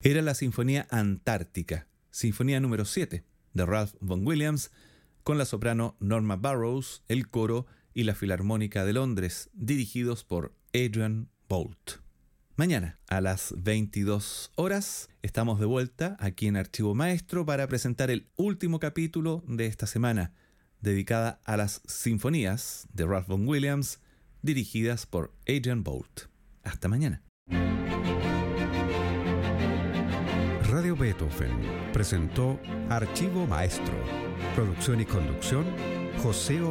era la Sinfonía Antártica, Sinfonía número 7 de Ralph Vaughan Williams, con la soprano Norma Burroughs, el coro y la Filarmónica de Londres, dirigidos por Adrian Boult. Mañana, a las 22 horas, estamos de vuelta aquí en Archivo Maestro para presentar el último capítulo de esta semana, dedicada a las sinfonías de Ralph Vaughan Williams, dirigidas por Adrian Boult. Hasta mañana. Radio Beethoven presentó Archivo Maestro. Producción y conducción, José